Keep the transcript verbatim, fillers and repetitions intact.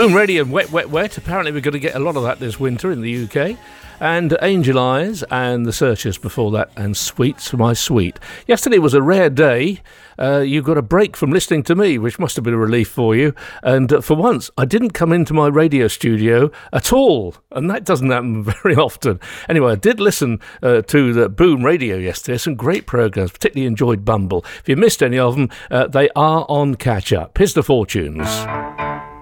Boom Radio and Wet, Wet, Wet. Apparently we're going to get a lot of that this winter in the U K. And Angel Eyes and The Searchers before that, and Sweets My Sweet. Yesterday was a rare day. Uh, you got a break from listening to me, which must have been a relief for you. And uh, for once, I didn't come into my radio studio at all. And that doesn't happen very often. Anyway, I did listen uh, to the Boom Radio yesterday. Some great programmes, particularly enjoyed Bumble. If you missed any of them, uh, they are on catch-up. Here's the Fortunes.